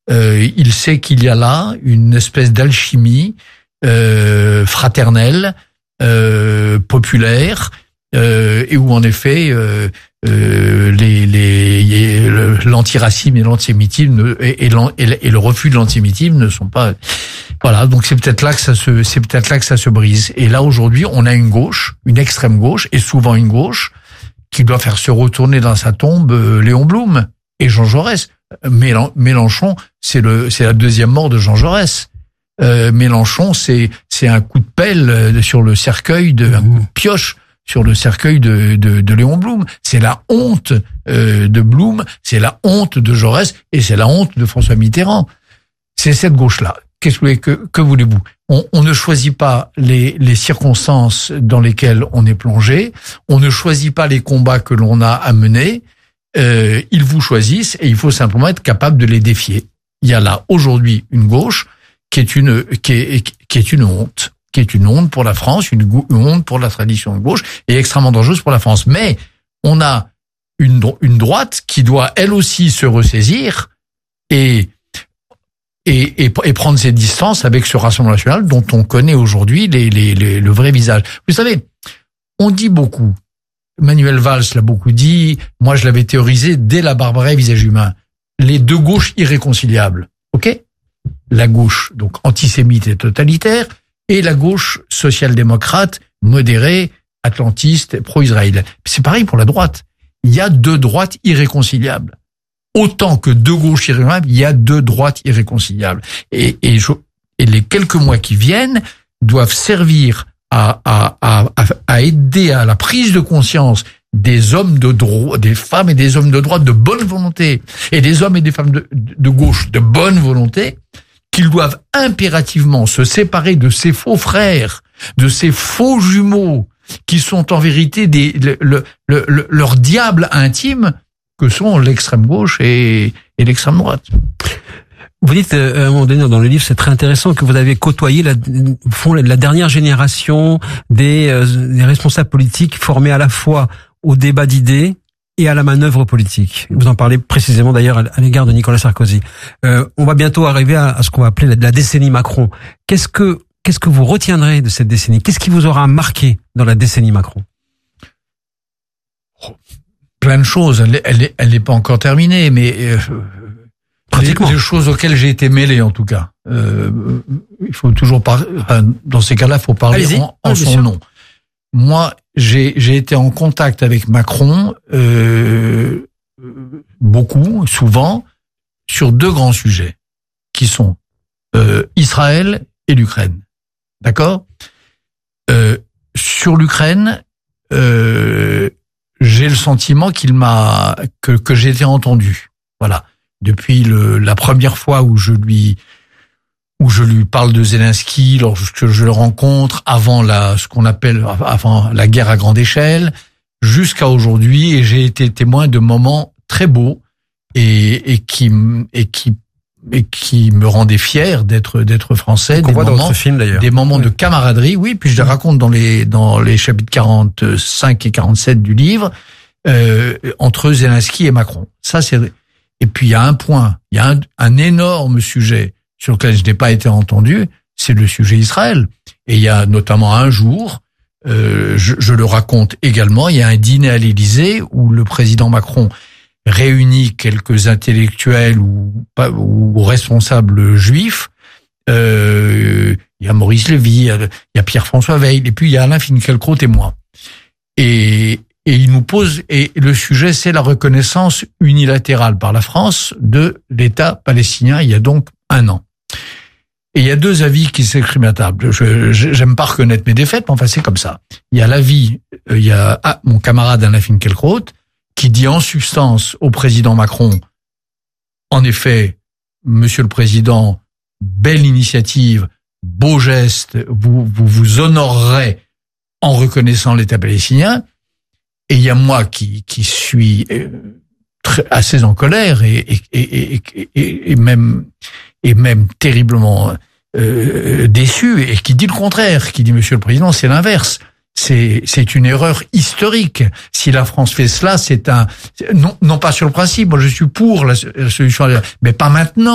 il sait qu'il y a là une espèce d'alchimie fraternelle, populaire, et où en effet l'antiracisme et l'antisémitisme et le refus de l'antisémitisme ne sont pas. Voilà, donc c'est peut-être là que ça se brise. Et là aujourd'hui, on a une gauche, une extrême gauche, et souvent une gauche qui doit faire se retourner dans sa tombe Léon Blum et Jean Jaurès. Mélenchon, c'est la deuxième mort de Jean Jaurès. Mélenchon, c'est un coup de pelle sur le cercueil un coup de pioche sur le cercueil de Léon Blum. C'est la honte de Blum, c'est la honte de Jaurès et c'est la honte de François Mitterrand. C'est cette gauche-là. Que voulez-vous? On ne choisit pas les circonstances dans lesquelles on est plongé. On ne choisit pas les combats que l'on a à mener. Ils vous choisissent et il faut simplement être capable de les défier. Il y a là aujourd'hui une gauche qui est une honte. Qui est une honte pour la France, une honte pour la tradition de gauche et extrêmement dangereuse pour la France. Mais on a une droite qui doit elle aussi se ressaisir et prendre ses distances avec ce Rassemblement national dont on connaît aujourd'hui le vrai visage. Vous savez, on dit beaucoup. Manuel Valls l'a beaucoup dit. Moi, je l'avais théorisé dès la Barbarie visage humain. Les deux gauches irréconciliables. OK? La gauche, donc antisémite et totalitaire, et la gauche social-démocrate, modérée, atlantiste, pro-Israël. C'est pareil pour la droite. Il y a deux droites irréconciliables. Autant que deux gauches irréconciliables, il y a deux droites irréconciliables. Et les quelques mois qui viennent doivent servir à aider à la prise de conscience des hommes de droite, des femmes et des hommes de droite de bonne volonté, et des hommes et des femmes de gauche de bonne volonté, qu'ils doivent impérativement se séparer de ces faux frères, de ces faux jumeaux, qui sont en vérité leur diable intime, que sont l'extrême gauche et l'extrême droite. Vous dites à un moment donné dans le livre, c'est très intéressant, que vous avez côtoyé la dernière génération des responsables politiques formés à la fois au débat d'idées et à la manœuvre politique. Vous en parlez précisément d'ailleurs à l'égard de Nicolas Sarkozy. On va bientôt arriver à ce qu'on va appeler la décennie Macron. Qu'est-ce que vous retiendrez de cette décennie? Qu'est-ce qui vous aura marqué dans la décennie Macron? Plein de choses. Elle n'est pas encore terminée, mais pratiquement des choses auxquelles j'ai été mêlé en tout cas. Il faut toujours dans ces cas-là, il faut parler en son nom. Moi, j'ai été en contact avec Macron beaucoup, souvent, sur deux grands sujets qui sont Israël et l'Ukraine. D'accord? Sur l'Ukraine, j'ai le sentiment que j'ai été entendu. Voilà. Depuis la première fois où je lui parle de Zelensky, lorsque je le rencontre, avant avant la guerre à grande échelle, jusqu'à aujourd'hui, et j'ai été témoin de moments très beaux et qui me rendaient fier d'être français. Qu'on voit dans votre film d'ailleurs. Des moments de camaraderie, oui, puis je les raconte dans les chapitres 45 et 47 du livre, entre Zelensky et Macron. Ça, c'est vrai. Et puis il y a un point, il y a un énorme sujet sur lequel je n'ai pas été entendu, c'est le sujet Israël. Et il y a notamment un jour, je le raconte également, il y a un dîner à l'Élysée où le président Macron réunit quelques intellectuels ou responsables juifs. Il y a Maurice Lévy, il y a Pierre-François Weil, et puis il y a Alain Finkielkraut et moi. Et il nous pose, et le sujet, c'est la reconnaissance unilatérale par la France de l'État palestinien il y a donc 1 an. Et il y a deux avis qui s'expriment à table. J'aime pas reconnaître mes défaites, mais enfin c'est comme ça. Il y a l'avis, mon camarade Alain Finkielkraut, qui dit en substance au président Macron, en effet, Monsieur le Président, belle initiative, beau geste, vous honorerez en reconnaissant l'État palestinien. Et il y a moi qui suis assez en colère et même terriblement déçu, et qui dit le contraire, qui dit Monsieur le Président, c'est l'inverse. C'est une erreur historique. Si la France fait cela, non pas sur le principe. Moi, je suis pour la solution, mais pas maintenant.